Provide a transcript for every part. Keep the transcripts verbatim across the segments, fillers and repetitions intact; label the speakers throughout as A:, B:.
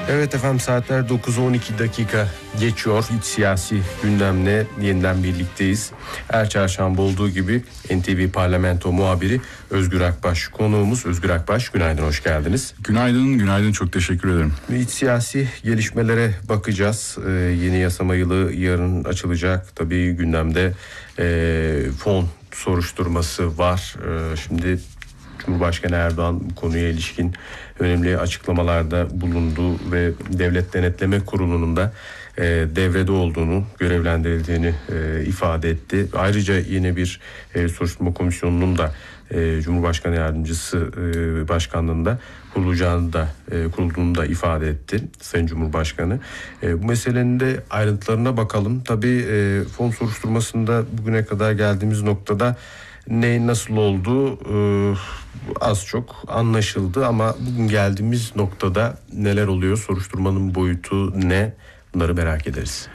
A: Evet efendim, saatler dokuz on iki dakika geçiyor. İç siyasi gündemle yeniden birlikteyiz. Her çarşamba olduğu gibi N T V Parlamento muhabiri Özgür Akbaş konuğumuz. Özgür Akbaş, günaydın, hoş geldiniz.
B: Günaydın, günaydın, çok teşekkür ederim.
A: İç siyasi gelişmelere bakacağız. Ee, yeni yasama yılı yarın açılacak. Tabii gündemde e, fon soruşturması var. E, şimdi Cumhurbaşkanı Erdoğan bu konuya ilişkin önemli açıklamalarda bulundu ve Devlet Denetleme Kurulu'nun da e, devrede olduğunu, görevlendirildiğini e, ifade etti. Ayrıca yine bir e, soruşturma komisyonunun da e, Cumhurbaşkanı Yardımcısı e, başkanlığında kurulacağını da e, kurulduğunu da ifade etti Sayın Cumhurbaşkanı. E, bu meselenin de ayrıntılarına bakalım. Tabii e, fon soruşturmasında bugüne kadar geldiğimiz noktada ne nasıl oldu e, az çok anlaşıldı ama bugün geldiğimiz noktada neler oluyor, soruşturmanın boyutu ne, bunları merak ederiz.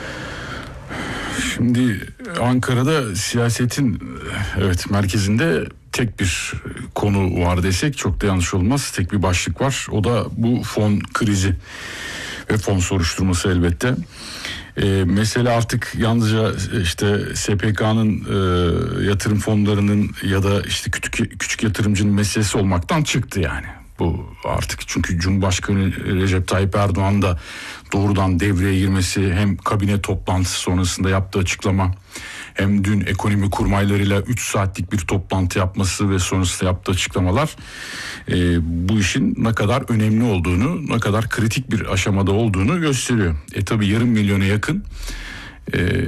B: Şimdi Ankara'da siyasetin evet merkezinde tek bir konu var desek çok da yanlış olmaz. Tek bir başlık var, o da bu fon krizi ve fon soruşturması elbette. Ee, mesele artık yalnızca işte S P K'nın e, yatırım fonlarının ya da işte küçük küçük yatırımcının meselesi olmaktan çıktı yani. Bu artık, çünkü Cumhurbaşkanı Recep Tayyip Erdoğan da doğrudan devreye girmesi, hem kabine toplantısı sonrasında yaptığı açıklama, hem dün ekonomi kurmaylarıyla üç saatlik bir toplantı yapması ve sonrasında yaptığı açıklamalar e, bu işin ne kadar önemli olduğunu, ne kadar kritik bir aşamada olduğunu gösteriyor. E tabi yarım milyona yakın e,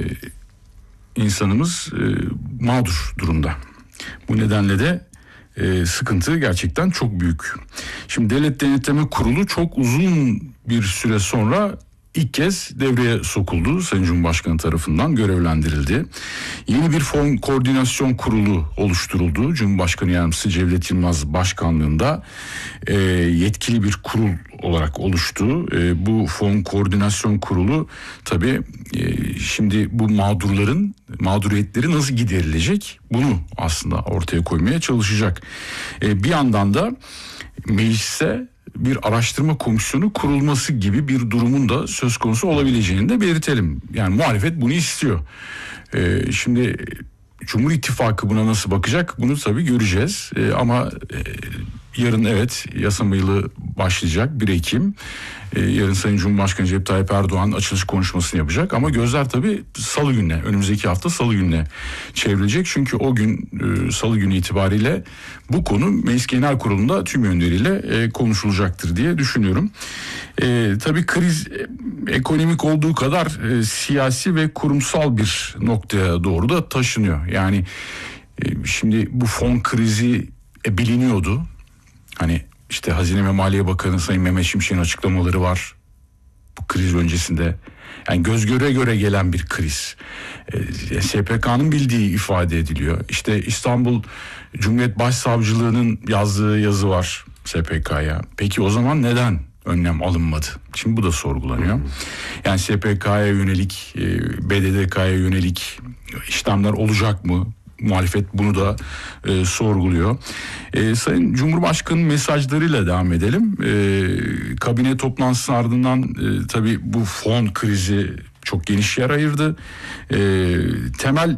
B: insanımız e, mağdur durumda. Bu nedenle de e, sıkıntı gerçekten çok büyük. Şimdi Devlet Denetleme Kurulu çok uzun bir süre sonra İlk kez devreye sokuldu. Sayın Cumhurbaşkanı tarafından görevlendirildi. Yeni bir fon koordinasyon kurulu oluşturuldu. Cumhurbaşkanı Yardımcısı Cevdet Yılmaz başkanlığında e, yetkili bir kurul olarak oluştu. E, bu fon koordinasyon kurulu tabii e, şimdi bu mağdurların mağduriyetleri nasıl giderilecek, bunu aslında ortaya koymaya çalışacak. E, bir yandan da meclise bir araştırma komisyonu kurulması gibi bir durumun da söz konusu olabileceğini de belirtelim. Yani muhalefet bunu istiyor. Ee, şimdi Cumhur İttifakı buna nasıl bakacak, bunu tabii göreceğiz. Ee, ama e, yarın evet yasama yılı başlayacak, bir Ekim. Ee, yarın Sayın Cumhurbaşkanı Recep Tayyip Erdoğan açılış konuşmasını yapacak. Ama gözler tabii Salı gününe, önümüzdeki hafta Salı gününe çevrilecek. Çünkü o gün e, Salı günü itibariyle bu konu Meclis Genel Kurulu'nda tüm yönleriyle e, konuşulacaktır diye düşünüyorum. E, tabii kriz e, ekonomik olduğu kadar e, siyasi ve kurumsal bir noktaya doğru da taşınıyor. Yani e, şimdi bu fon krizi e, biliniyordu. Hani işte Hazine ve Maliye Bakanı Sayın Mehmet Şimşek'in açıklamaları var bu kriz öncesinde. Yani göz göre göre gelen bir kriz. E, S P K'nın bildiği ifade ediliyor. İşte İstanbul Cumhuriyet Başsavcılığı'nın yazdığı yazı var S P K'ya. Peki o zaman neden önlem alınmadı? Şimdi bu da sorgulanıyor. Yani S P K'ya yönelik, B D D K'ya yönelik işlemler olacak mı? Muhalefet bunu da e, sorguluyor. E, Sayın Cumhurbaşkanı'nın mesajlarıyla devam edelim. E, kabine toplantısının ardından e, tabii bu fon krizi çok geniş yer ayırdı. E, temel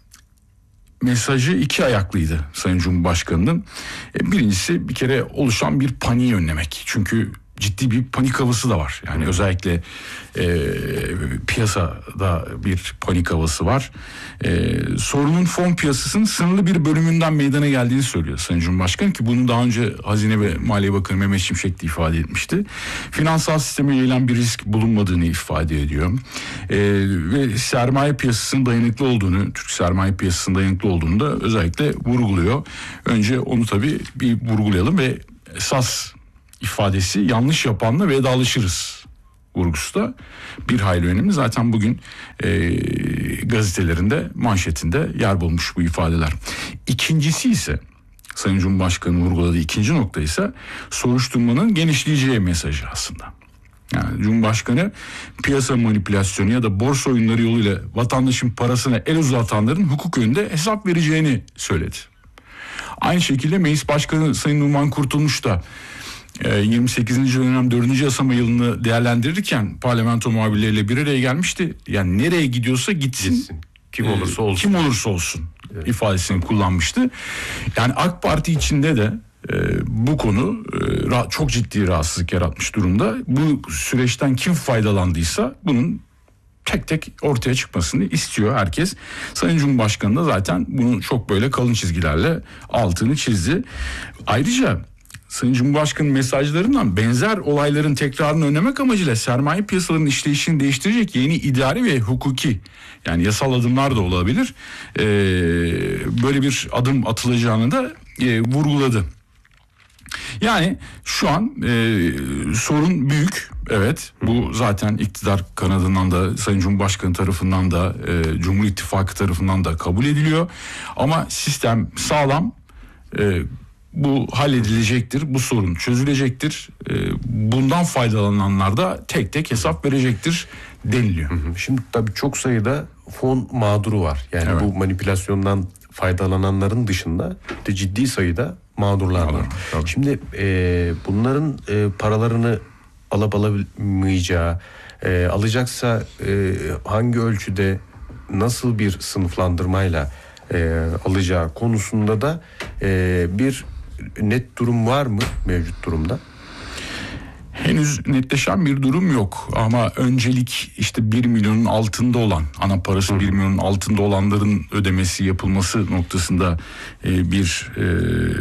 B: mesajı iki ayaklıydı Sayın Cumhurbaşkanı'nın. E, birincisi bir kere oluşan bir paniği önlemek. Çünkü ciddi bir panik havası da var. Yani özellikle e, piyasada bir panik havası var. E, sorunun fon piyasasının sınırlı bir bölümünden meydana geldiğini söylüyor Sayın Cumhurbaşkanı, ki bunu daha önce Hazine ve Maliye Bakanı Mehmet Şimşek de ifade etmişti. Finansal sisteme yayılan bir risk bulunmadığını ifade ediyor. E, ve sermaye piyasasının dayanıklı olduğunu, Türk sermaye piyasasının dayanıklı olduğunu da özellikle vurguluyor. Önce onu tabii bir vurgulayalım ve esas ifadesi yanlış yapanla vedalaşırız vurgusu da bir hayli önemli. Zaten bugün e, gazetelerinde manşetinde yer bulmuş bu ifadeler. İkincisi ise Sayın Cumhurbaşkanı'nın vurguladığı ikinci nokta ise soruşturmanın genişleyeceği mesajı aslında. Yani Cumhurbaşkanı piyasa manipülasyonu ya da borsa oyunları yoluyla vatandaşın parasına el uzatanların hukuk önünde hesap vereceğini söyledi. Aynı şekilde Meclis Başkanı Sayın Numan Kurtulmuş da yirmi sekizinci dönem dördüncü yasama yılını değerlendirirken parlamento muhabirleriyle bir araya gelmişti. Yani nereye gidiyorsa gitsin.
A: Gitsin. Kim olursa olsun.
B: Kim olursa olsun evet. ifadesini kullanmıştı. Yani AK Parti içinde de e, bu konu e, çok ciddi rahatsızlık yaratmış durumda. Bu süreçten kim faydalandıysa bunun tek tek ortaya çıkmasını istiyor herkes. Sayın Cumhurbaşkanı da zaten bunu çok böyle kalın çizgilerle altını çizdi. Ayrıca Sayın Cumhurbaşkanı mesajlarından benzer olayların tekrarını önlemek amacıyla sermaye piyasalarının işleyişini değiştirecek yeni idari ve hukuki, yani yasal adımlar da olabilir, Ee, böyle bir adım atılacağını da e, vurguladı. Yani şu an e, sorun büyük. Evet, bu zaten iktidar kanadından da Sayın Cumhurbaşkanı tarafından da e, Cumhur İttifakı tarafından da kabul ediliyor. Ama sistem sağlam. E, bu halledilecektir. Bu sorun çözülecektir. E, bundan faydalananlar da tek tek hesap verecektir deniliyor.
A: Şimdi tabii çok sayıda fon mağduru var. Yani evet. bu manipülasyondan faydalananların dışında de ciddi sayıda mağdurlar var. Tabii. Şimdi e, bunların e, paralarını alıp alamayacağı, e, alacaksa e, hangi ölçüde, nasıl bir sınıflandırmayla e, alacağı konusunda da e, bir net durum var mı mevcut durumda?
B: Henüz netleşen bir durum yok ama öncelik işte bir milyonun altında olan, ana parası Hı. bir milyonun altında olanların ödemesi yapılması noktasında e, bir e,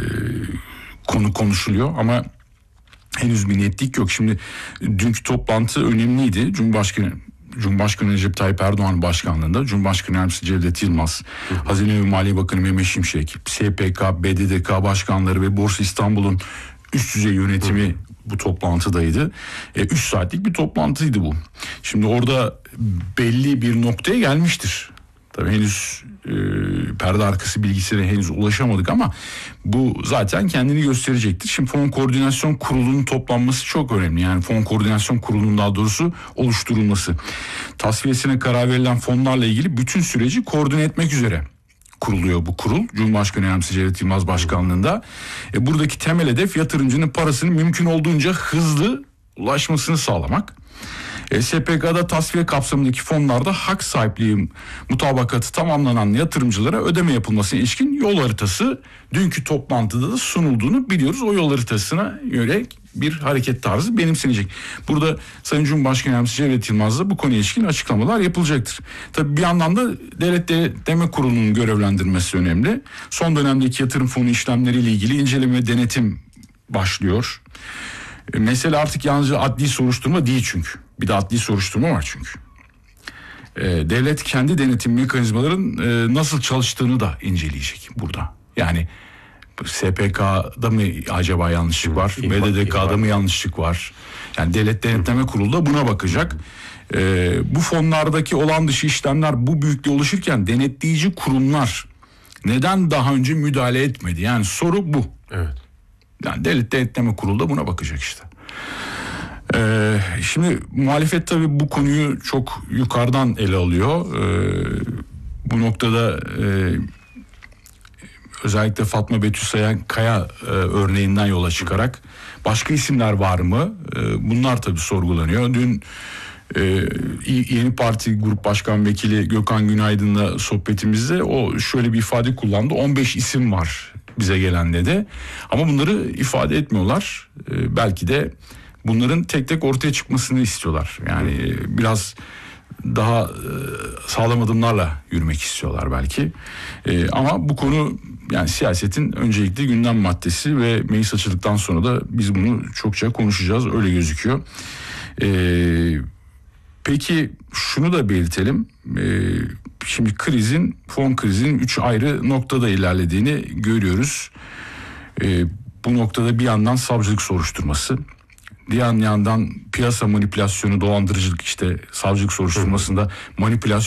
B: konu konuşuluyor ama henüz bir netlik yok. Şimdi dünkü toplantı önemliydi. Cumhurbaşkanı Cumhurbaşkanı Recep Tayyip Erdoğan başkanlığında Cumhurbaşkanı Yardımcısı Cevdet Yılmaz, hı hı. Hazine ve Maliye Bakanı Mehmet Şimşek, S P K, B D D K başkanları ve Borsa İstanbul'un üst düzey yönetimi hı hı. bu toplantıdaydı. E, üç saatlik bir toplantıydı bu. Şimdi orada belli bir noktaya gelmiştir. Tabii henüz e, perde arkası bilgisine henüz ulaşamadık ama bu zaten kendini gösterecektir. Şimdi Fon Koordinasyon Kurulu'nun toplanması çok önemli. Yani Fon Koordinasyon Kurulu'nun daha doğrusu oluşturulması. Tasfiyesine karar verilen fonlarla ilgili bütün süreci koordine etmek üzere kuruluyor bu kurul. Cumhurbaşkanı Yardımcısı Cevdet Yılmaz başkanlığında. E, buradaki temel hedef yatırımcının parasını mümkün olduğunca hızlı ulaşmasını sağlamak. E, S P K'da tasfiye kapsamındaki fonlarda hak sahipliği mutabakatı tamamlanan yatırımcılara ödeme yapılmasına ilişkin yol haritası dünkü toplantıda da sunulduğunu biliyoruz. O yol haritasına göre bir hareket tarzı benimsenecek. Burada Sayın Cumhurbaşkanı Yardımcısı Cevdet Yılmaz'la bu konuya ilişkin açıklamalar yapılacaktır. Tabii bir yandan da Devlet Denetleme Kurulu'nun görevlendirmesi önemli. Son dönemdeki yatırım fonu işlemleriyle ilgili inceleme ve denetim başlıyor. E, mesele artık yalnızca adli soruşturma değil çünkü. Bir de adli soruşturma var çünkü. E, devlet kendi denetim mekanizmaların e, nasıl çalıştığını da inceleyecek burada. Yani S P K'da mı acaba yanlışlık var? B D D K'da mı yanlışlık var? Yani Devlet Denetleme Kurulu da buna bakacak. E, bu fonlardaki olan dışı işlemler bu büyüklüğe ulaşırken denetleyici kurumlar neden daha önce müdahale etmedi? Yani soru bu.
A: Evet.
B: Yani Devlet Denetleme Kurulu da buna bakacak işte. Ee, şimdi muhalefet tabii bu konuyu çok yukarıdan ele alıyor. Ee, bu noktada e, özellikle Fatma Betül Sayan Kaya e, örneğinden yola çıkarak başka isimler var mı? E, bunlar tabii sorgulanıyor. Dün e, Yeni Parti Grup Başkan Vekili Gökhan Günaydın'la sohbetimizde o şöyle bir ifade kullandı. on beş isim var bize gelen dedi. Ama bunları ifade etmiyorlar. E, belki de bunların tek tek ortaya çıkmasını istiyorlar. Yani biraz daha e, sağlam adımlarla yürümek istiyorlar belki. E, ama bu konu yani siyasetin öncelikli gündem maddesi ve meclis açıldıktan sonra da biz bunu çokça konuşacağız. Öyle gözüküyor. E, peki şunu da belirtelim. E, şimdi krizin, fon krizinin üç ayrı noktada ilerlediğini görüyoruz. E, bu noktada bir yandan savcılık soruşturması, diğer yandan piyasa manipülasyonu, dolandırıcılık, işte savcılık soruşturmasında manipülasyon